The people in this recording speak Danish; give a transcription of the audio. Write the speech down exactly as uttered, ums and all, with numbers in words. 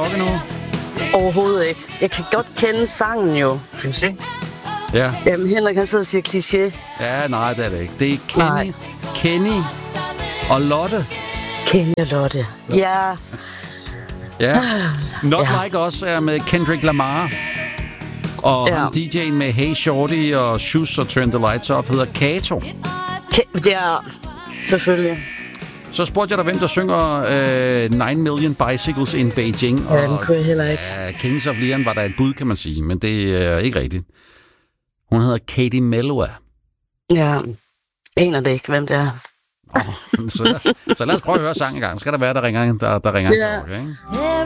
nok endnu? Overhovedet ikke. Jeg kan godt kende sangen jo. Kliché? Ja. Jamen, Henrik, han sidder og siger kliché. Ja, nej, det er det ikke. Det er Kenny, Nej. Kenny og Lotte. Kenny og Lotte. Ja. Ja. Not Ja. Like Us er med Kendrick Lamar. Og Ja. ham D J'en med Hey Shorty og Shoes og Turn the Lights Off hedder Kato. Ke- ja, selvfølgelig. Så spurgte jeg dig, hvem der synger øh, nine million Bicycles in Beijing. Ja, den kunne jeg heller ikke. Ja, Kings of Leon var der et bud, kan man sige, men det er ikke rigtigt. Hun hedder Katie Melua. Ja, aner det ikke, hvem det er. Oh, så, så lad os prøve at høre sangen en gang. Skal der være, der ringer, der, der ringer Ja. en klokke, ikke?